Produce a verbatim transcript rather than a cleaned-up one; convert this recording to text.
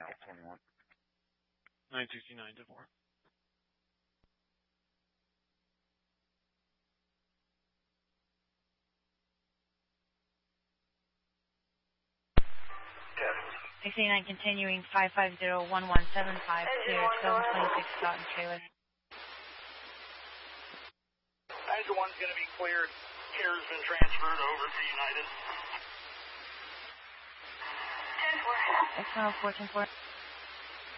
twenty-one. nine sixty-nine to four. sixty-nine continuing five five zero one one seven five, clear twelve twenty-six Stoughton trailer. Engine one's going to be cleared. Care's been transferred over to United. ten four. X one oh four, ten four.